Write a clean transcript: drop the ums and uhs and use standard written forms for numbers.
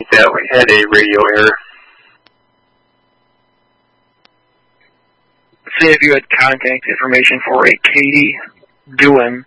Yeah, we had a radio error. See if you had contact information for a Katie Doohan.